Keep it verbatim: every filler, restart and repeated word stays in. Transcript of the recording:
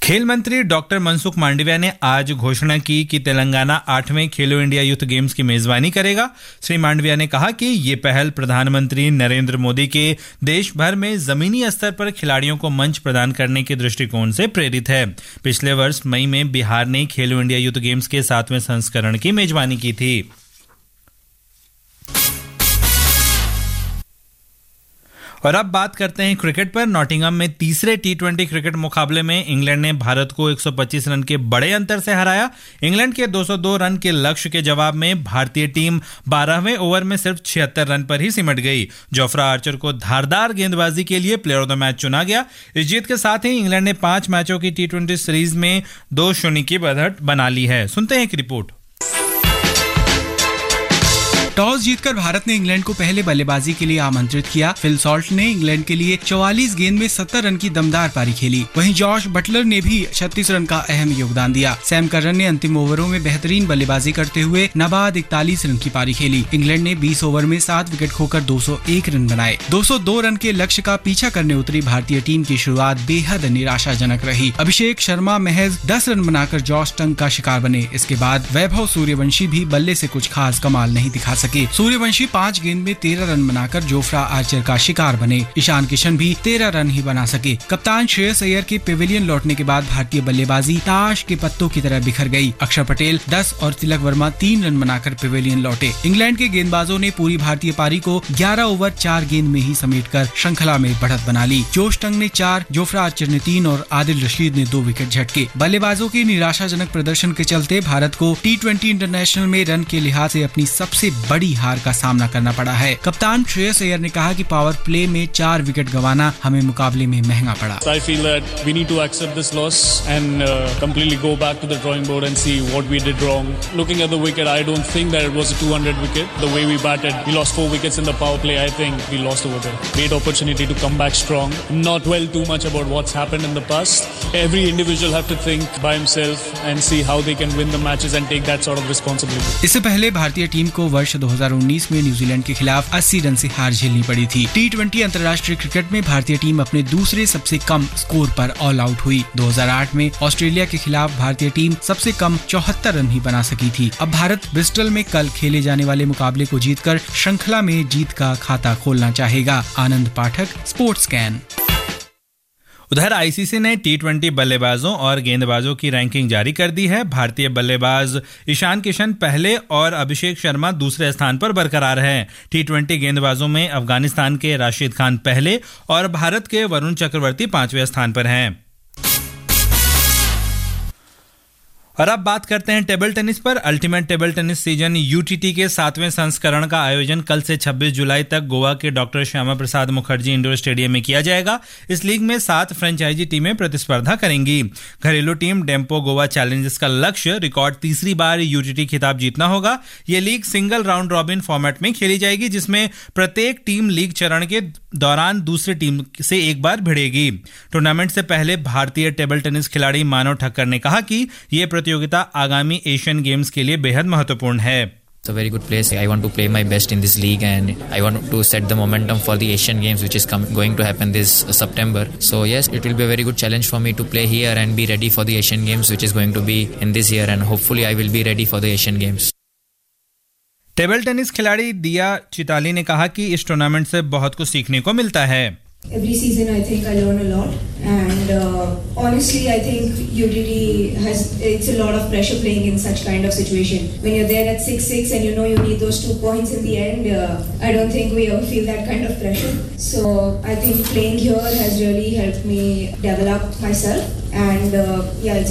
खेल मंत्री डॉक्टर मनसुख मांडविया ने आज घोषणा की कि तेलंगाना आठवें खेलो इंडिया यूथ गेम्स की मेजबानी करेगा। श्री मांडविया ने कहा कि ये पहल प्रधानमंत्री नरेंद्र मोदी के देश भर में जमीनी स्तर पर खिलाड़ियों को मंच प्रदान करने के दृष्टिकोण से प्रेरित है। पिछले वर्ष मई में बिहार ने खेलो इंडिया यूथ गेम्स के सातवें संस्करण की मेजबानी की थी। और अब बात करते हैं क्रिकेट पर। नॉटिंघम में तीसरे टी ट्वेंटी क्रिकेट मुकाबले में इंग्लैंड ने भारत को एक सौ पच्चीस रन के बड़े अंतर से हराया। इंग्लैंड के दो सौ दो रन के लक्ष्य के जवाब में भारतीय टीम बारहवें ओवर में सिर्फ छिहत्तर रन पर ही सिमट गई। जोफ्रा आर्चर को धारदार गेंदबाजी के लिए प्लेयर ऑफ द मैच चुना गया। इस जीत के साथ ही इंग्लैंड ने पांच मैचों की टी ट्वेंटी सीरीज में दो शून्य की बढ़त बना ली है। सुनते हैं एक रिपोर्ट। टॉस जीतकर भारत ने इंग्लैंड को पहले बल्लेबाजी के लिए आमंत्रित किया। फिल सॉल्ट ने इंग्लैंड के लिए चौवालीस गेंद में सत्तर रन की दमदार पारी खेली। वहीं जॉश बटलर ने भी छत्तीस रन का अहम योगदान दिया। सैम करन ने अंतिम ओवरों में बेहतरीन बल्लेबाजी करते हुए नाबाद इकतालीस रन की पारी खेली। इंग्लैंड ने बीस ओवर में सात विकेट खोकर दो सौ एक रन बनाए। दो सौ दो रन के लक्ष्य का पीछा करने उतरी भारतीय टीम की शुरुआत बेहद निराशाजनक रही। अभिषेक शर्मा महज दस रन बनाकर जॉश टंग का शिकार बने। इसके बाद वैभव सूर्यवंशी भी बल्ले से कुछ खास कमाल नहीं दिखा सके। सूर्यवंशी पांच गेंद में तेरह रन बनाकर जोफ्रा आर्चर का शिकार बने। ईशान किशन भी तेरह रन ही बना सके। कप्तान श्रेयस अय्यर के पेविलियन लौटने के बाद भारतीय बल्लेबाजी ताश के पत्तों की तरह बिखर गई। अक्षर पटेल दस और तिलक वर्मा तीन रन बनाकर पेविलियन लौटे। इंग्लैंड के गेंदबाजों ने पूरी भारतीय पारी को ग्यारह ओवर चार गेंद में ही समेटकर श्रृंखला में बढ़त बना ली। जोश टंग ने चार, जोफ्रा आर्चर ने तीन और आदिल रशीद ने दो विकेट झटके। बल्लेबाजों के निराशाजनक प्रदर्शन के चलते भारत को टी ट्वेंटी इंटरनेशनल में रन के लिहाज से अपनी सबसे बड़ी हार का सामना करना पड़ा है। कप्तान श्रेयस अय्यर ने कहा कि पावर प्ले में चार विकेट गंवाना हमें मुकाबले में महंगा पड़ा। I feel that we need to accept this loss and uh, completely go back to the drawing board and see what we did wrong. Looking at the wicket, I don't think that it was a two hundred wicket. The way we batted, we lost four wickets in the power play. I think we lost over there. Great opportunity to come back strong. Not dwell too much about what's happened in the past. Every individual have to think by himself and see how they can win the matches and take that sort of responsibility. इससे पहले भारतीय team को वर्ष दो हज़ार उन्नीस में New Zealand के खिलाफ अस्सी रन से हार झेलनी पड़ी थी। टी ट्वेंटी अंतर्राष्ट्रीय क्रिकेट में भारतीय टीम अपने दूसरे सबसे कम स्कोर पर ऑल आउट हुई। दो हज़ार आठ में ऑस्ट्रेलिया के खिलाफ भारतीय टीम सबसे कम चौहत्तर रन ही बना सकी थी। अब भारत ब्रिस्टल में कल खेले जाने वाले मुकाबले को जीतकर श्रृंखला में जीत का खाता खोलना चाहेगा। आनंद पाठक, स्पोर्ट्स कैन। उधर आईसीसी ने टी ट्वेंटी बल्लेबाजों और गेंदबाजों की रैंकिंग जारी कर दी है। भारतीय बल्लेबाज ईशान किशन पहले और अभिषेक शर्मा दूसरे स्थान पर बरकरार हैं। टी ट्वेंटी गेंदबाजों में अफगानिस्तान के राशिद खान पहले और भारत के वरुण चक्रवर्ती पांचवें स्थान पर हैं। और अब बात करते हैं टेबल टेनिस पर। Ultimate table tennis season UTT के सातवें संस्करण का आयोजन कल से छब्बीस जुलाई तक गोवा के doctor Shyama Prasad Mukherjee indoor stadium में किया जाएगा। इस लीग में सात फ्रेंचाइजी टीमें प्रतिस्पर्धा करेंगी। घरेलू टीम डेम्पो गोवा चैलेंजर्स का लक्ष्य रिकॉर्ड तीसरी बार यूटीटी खिताब जीतना होगा। यह league single round robin format में खेली जाएगी, जिसमें प्रत्येक टीम लीग चरण के दौरान दूसरी टीम से एक बार भिड़ेगी। टूर्नामेंट से पहले भारतीय टेबल टेनिस खिलाड़ी मानव ठक्कर ने कहा कि यह प्रतियोगिता आगामी एशियन गेम्स के लिए बेहद महत्वपूर्ण है। It's a very good place. I want to play my best in this league and I want to set the momentum for the Asian Games which is com- going to happen this uh, September. So yes, it will be a very good challenge for me to play here and be ready for the Asian Games which is going to be in this year and hopefully I will be ready for the Asian Games. Table tennis खिलाड़ी दिया चिताली ने कहा कि इस tournament से बहुत कुछ सीखने को मिलता है। Every season I think I learn a lot and uh, honestly I think U T T has, it's a lot of pressure playing in such kind of situation. When you're there at six six and you know you need those two points in the end, uh, I don't think we ever feel that kind of pressure. So I think playing here has really helped me develop myself and uh, yeah, it's